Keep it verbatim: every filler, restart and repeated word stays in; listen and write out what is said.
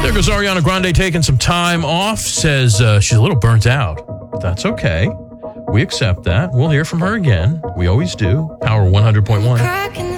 There goes Ariana Grande taking some time off. Says uh, she's a little burnt out. That's okay. We accept that. We'll hear from her again. We always do. Power one hundred point one.